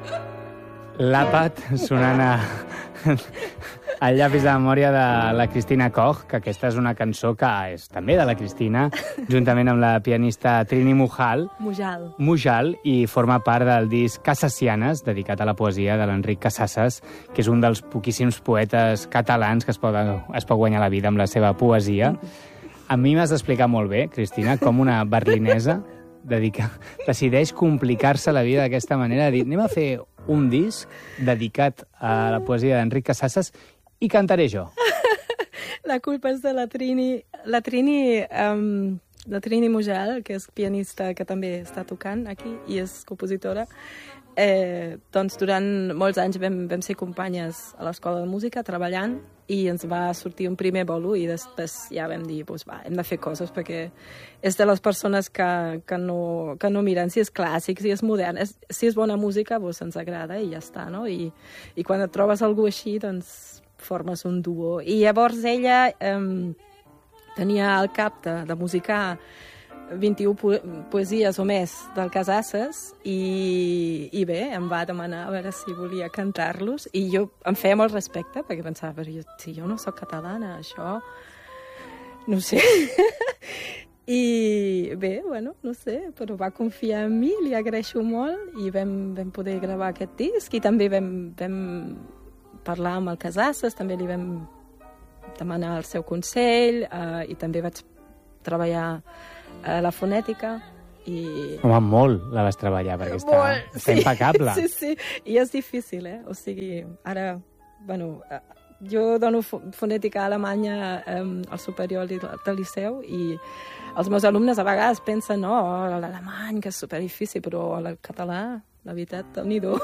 L'àpat sonant al llapis de memòria de la Cristina Koch, que aquesta és una cançó que és també de la Cristina, juntament amb la pianista Trini Mujal, i forma part del disc Casassianes, dedicat a la poesia de l'Enric Casasses, que és un dels poquíssims poetes catalans que es pot guanyar la vida amb la seva poesia. A mi m'has d'explicar molt bé, Cristina, com una berlinesa decideix complicar-se la vida d'aquesta manera, de dir, anem a fer un disc dedicat a la poesia d'Enric Casasses i cantaré jo. La culpa és de la Trini. La Trini Mujal, que és pianista que també està tocant aquí i és compositora, doncs durant molts anys vam ser companyes a l'Escola de Música treballant i ens va sortir un primer bolo i després ja vam dir, doncs va, hem de fer coses perquè és de les persones que no miren si és clàssic, si és modern, si és bona música, doncs ens agrada i ja està, no? I quan et trobes algú així, doncs formes un duo. I llavors ella tenia al cap de musicar 21 poesies o més del Casasses i bé, em va demanar a veure si volia cantar-los i jo em feia molt respecte perquè pensava, però si jo no soc catalana, això no sé. I bé, bueno, no sé, però va confiar en mi, li agraeixo molt i vam poder gravar aquest disc i també vam parlar amb el Casasses, també li vam demanar el seu consell i també vaig treballar a la fonètica i... Home, molt la vas treballar, perquè està impecable. Sí, i és difícil, O sigui, ara, bueno, jo dono fonètica a Alemanya al superior del Liceu i els meus alumnes a vegades pensen, no, l'alemany, que és superdifícil, però el català, la veritat, déu-n'hi-do.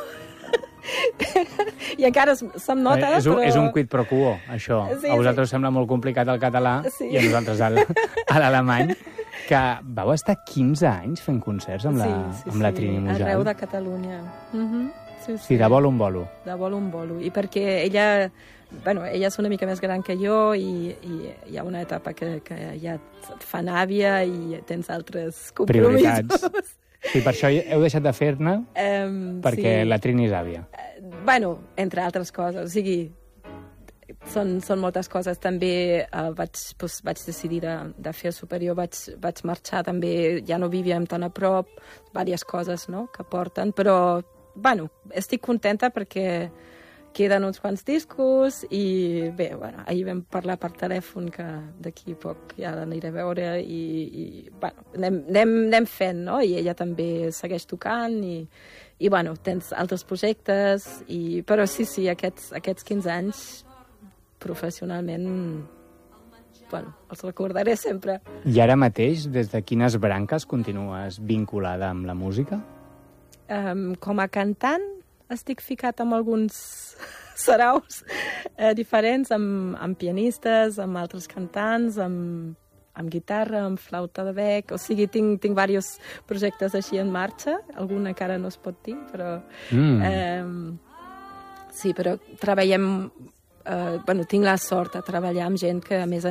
I encara se'm nota, però... És un quid pro quo, això. Sí, a vosaltres us sembla molt complicat el català i a nosaltres l'alemany. Que vau estar 15 anys fent concerts amb la Trini Mujal. Arreu de Catalunya. Sí, de bolo en bolo. De bolo en bolo. I perquè ella és una mica més gran que jo i hi ha una etapa que ja et fan àvia i tens altres compromisos. Prioritats. Sí, per això heu deixat de fer-ne perquè la Trini és àvia. Entre altres coses. O sigui, són moltes coses. També vaig decidir de fer el superior, vaig marxar també, ja no vivíem tan a prop, diverses coses, no?, que porten, però, estic contenta perquè queden uns quants discos i bé, ahir vam parlar per telèfon que d'aquí poc ja l'aniré a veure i anem fent, no?, i ella també segueix tocant i tens altres projectes, però sí, aquests 15 anys professionalment, els recordaré sempre. I ara mateix, des de quines branques continues vinculada amb la música? Com a cantant, estic ficat amb alguns saraus diferents, amb pianistes, amb altres cantants, amb guitarra, amb flauta de bec, o sigui, tinc diversos projectes així en marxa, algun encara no es pot dir, però... Sí, però treballem... tinc la sort de treballar amb gent que, a més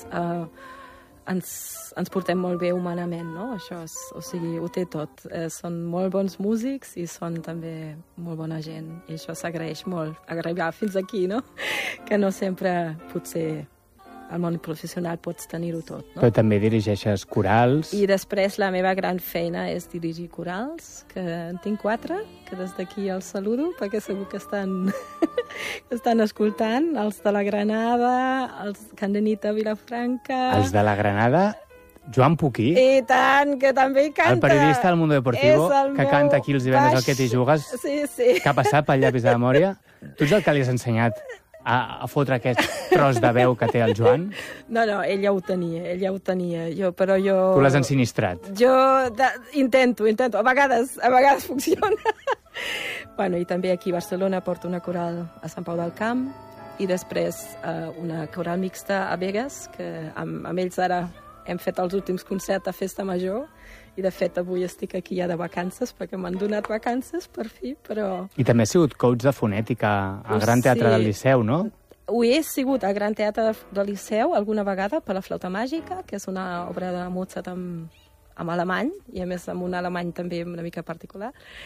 ens portem molt bé humanament, no? Això o sigui, ho té tot. Són molt bons músics i són també molt bona gent. I això s'agraeix molt, arribar fins aquí, no? Que no sempre, potser, al món professional pots tenir-ho tot, no? Però també dirigeixes corals. I després la meva gran feina és dirigir corals, que en tinc 4, que des d'aquí els saludo, perquè segur que estan escoltant, els de la Granada, els Candenita Vilafranca... Els de la Granada, Joan Puquí. I tant, que també hi canta. El periodista del Mundo Deportivo, que canta aquí els divendres al Que t'hi jugues. Sí. Que ha passat pel llapis de memòria. Tu ets el que li has ensenyat a fotre aquest tros de veu que té el Joan? No, ell ja ho tenia. Però jo... Tu l'has ensinistrat. Jo intento. A vegades funciona. I també aquí a Barcelona porto una coral a Sant Pau del Camp i després una coral mixta a Begues, que amb ells ara hem fet els últims concerts a Festa Major i, de fet, avui estic aquí ja de vacances perquè m'han donat vacances, per fi, però... I també has sigut coach de fonètica al Gran Teatre del Liceu, no? Ho he sigut al Gran Teatre del Liceu alguna vegada per la Flauta Màgica, que és una obra de Mozart amb alemany, i a més amb un alemany també una mica particular.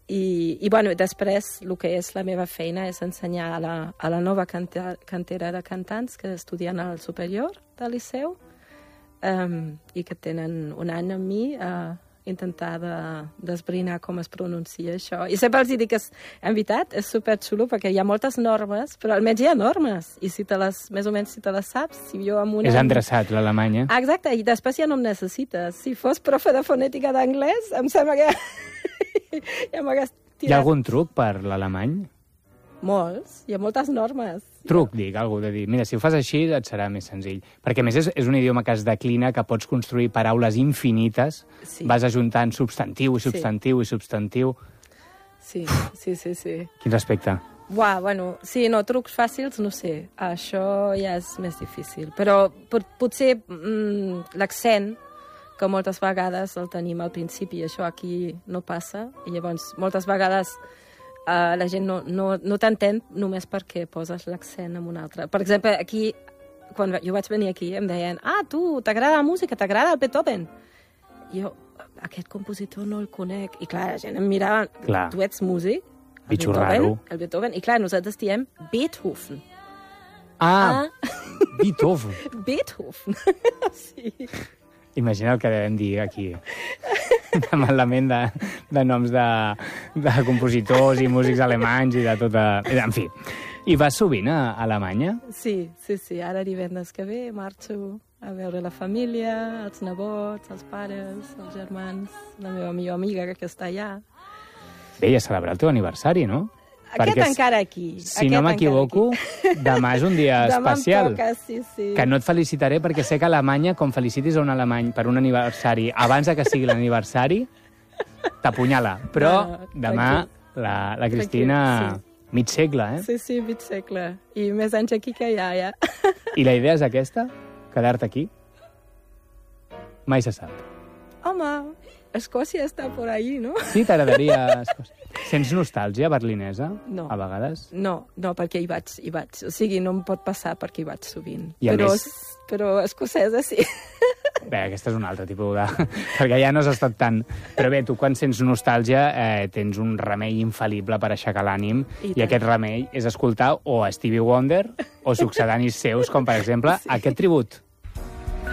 I bueno, després el que és la meva feina és ensenyar a la nova cantera de cantants que estudien al superior del Liceu i que tenen un any amb mi a intentar d'esbrinar com es pronuncia això. I sempre els dic que, en veritat, és superxulo perquè hi ha moltes normes, però almenys hi ha normes. I més o menys si te les saps, si jo amb És endreçat, l'alemany, Ah, exacte, i després ja no em necessites. Si fos profe de fonètica d'anglès, em sembla que ja m'hagués tirat. Hi ha algun truc per l'alemany? Molts, hi ha moltes normes. Truc, dic, algú de dir, mira, si ho fas així et serà més senzill. Perquè, a més, és un idioma que es declina, que pots construir paraules infinites, vas ajuntant substantiu i substantiu i substantiu. Sí. Quin respecte? Bueno, sí, no, trucs fàcils, no sé. Això ja és més difícil. Però potser l'accent, que moltes vegades el tenim al principi, i això aquí no passa, i llavors moltes vegades la gent no t'entén només perquè poses l'accent en un altre. Per exemple, aquí, quan jo vaig venir aquí, em deien tu, t'agrada la música, t'agrada el Beethoven? Jo, aquest compositor no el conec. I clar, la gent em mirava, tu ets músic? Bitxo raro. El Beethoven. I clar, nosaltres diem Beethoven. Beethoven. Beethoven. Sí. Imagina el que devem dir aquí. De malament de noms de compositors i músics alemanys i de tota... En fi. I vas sovint a Alemanya? Sí. Ara divendres que ve marxo a veure la família, els nebots, els pares, els germans, la meva millor amiga que està allà. Bé, i a celebrar el teu aniversari, no? Aquest encara aquí. Si no m'equivoco, demà és un dia especial. Demà em toca, sí. Que no et felicitaré perquè sé que a Alemanya, com felicitis a un alemany per un aniversari abans que sigui l'aniversari, t'apunyala. Però demà la Cristina... Mig segle, Sí, mig segle. I més anys aquí que allà, ja. I la idea és aquesta? Quedar-te aquí? Mai se sap. Home, Escòcia està por ahí, no? Sí, t'agradaria Escòcia. Sents nostàlgia berlinesa, a vegades? No, perquè hi vaig. O sigui, no em pot passar perquè hi vaig sovint. Però escocesa sí. Bé, aquesta és un altre tipus de... perquè ja no has estat tant... Però bé, tu quan sents nostàlgia tens un remei infal·lible per aixecar l'ànim i aquest remei és escoltar o Stevie Wonder o succedanis seus, com per exemple aquest tribut